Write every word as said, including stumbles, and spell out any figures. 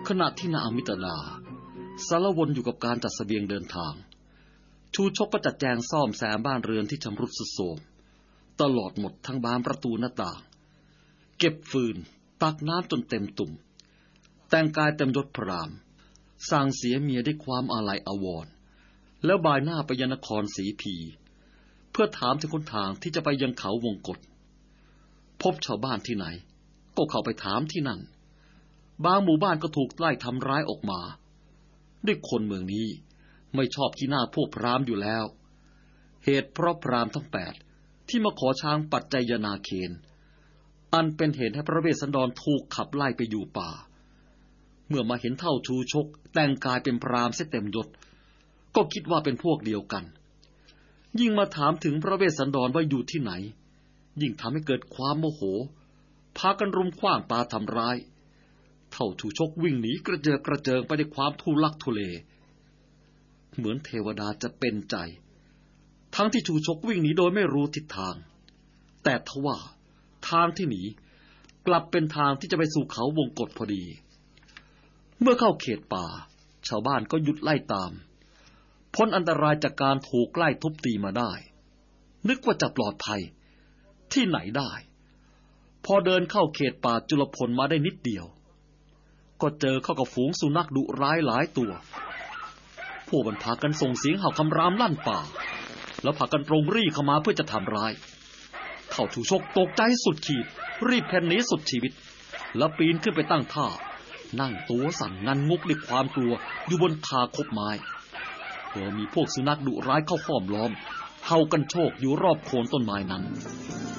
ขณะที่นางอมิตดาสารวนอยู่กับการจัดเสบียงเดินทางชูชกก็จัดแจงซ่อมแซมบ้านเรือนที่ชำรุดทรุดโทรมตลอดหมดทั้งบานประตูหน้าต่างเก็บฟืนตักน้ำจนเต็มตุ่มแต่งกายเต็มยศพราหมณ์สั่งเสียเมียด้วยความอาลัยอาวรณ์แล้วบ่ายหน้าไปยังนครศรีพีเพื่อถามถึงคนทางที่จะไปยังเขาวงกฏพบชาวบ้านที่ไหนก็เข้าไปถามที่นั่นบางหมู่บ้านก็ถูกไล่ทำร้ายออกมาด้วยคนเมืองนี้ไม่ชอบขี้หน้าพวกพราหมณ์อยู่แล้วเหตุเพราะพราหมณ์ทั้งแปดที่มาขอช้างปัจจัยนาเคนอันเป็นเหตุให้พระเวสสันดรถูกขับไล่ไปอยู่ป่าเมื่อมาเห็นเท่าชูชกแต่งกายเป็นพราหมณ์เสียเต็มยศก็คิดว่าเป็นพวกเดียวกันยิ่งมาถามถึงพระเวสสันดรว่าอยู่ที่ไหนยิ่งทำให้เกิดความโมโหพากันรุมขว้างปาทำร้ายเท่าชูชกวิ่งหนีกระเจิดกระเจิงไปด้วยความทุลักทุเลเหมือนเทวดาจะเป็นใจทั้งที่ชูชกวิ่งหนีโดยไม่รู้ทิศทางแต่ทว่าทางที่หนีกลับเป็นทางที่จะไปสู่เขาวงกฏพอดีเมื่อเข้าเขตป่าชาวบ้านก็หยุดไล่ตามพ้นอันตรายจากการถูกไล่ทุบตีมาได้นึกว่าจะปลอดภัยที่ไหนได้พอเดินเข้าเขตป่าจุลพลมาได้นิดเดียวก็เจอเข้ากับฝูงสุนัขดุร้ายหลายตัวพวกมันพากันส่งเสียงเห่าคำรามลั่นป่าแล้วพากันตรงรีเข้ามาเพื่อจะทำร้ายเท่าชูชกตกใจสุดขีดรีบแผ่นหนีสุดชีวิตแล้วปีนขึ้นไปตั้งท่านั่งตัวสั่นงันงกด้วยความกลัวอยู่บนคาคบไม้พอมีพวกสุนัขดุร้ายเข้าห้อมล้อมเห่ากันโชคอยู่รอบโคนต้นไม้นั้น